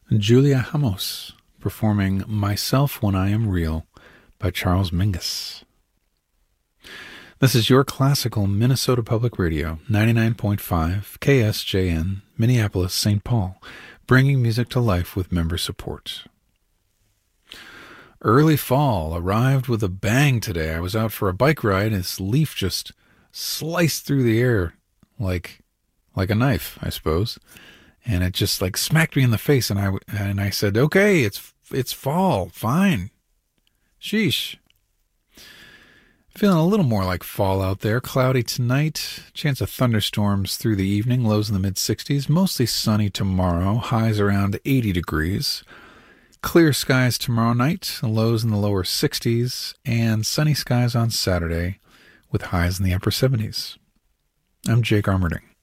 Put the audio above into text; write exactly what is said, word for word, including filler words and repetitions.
Julia Ramos performing Myself When I Am Real by Charles Mingus. This is your classical Minnesota Public Radio, ninety-nine point five K S J N, Minneapolis, Saint Paul, bringing music to life with member support. Early fall arrived with a bang today. I was out for a bike ride, and this leaf just sliced through the air like like a knife, I suppose. And it just like smacked me in the face, and I and I said, "Okay, it's it's fall, fine." Sheesh. Feeling a little more like fall out there. Cloudy tonight, chance of thunderstorms through the evening, lows in the mid sixties, mostly sunny tomorrow, highs around eighty degrees. Clear skies tomorrow night, lows in the lower sixties, and sunny skies on Saturday with highs in the upper seventies. I'm Jake Armerding.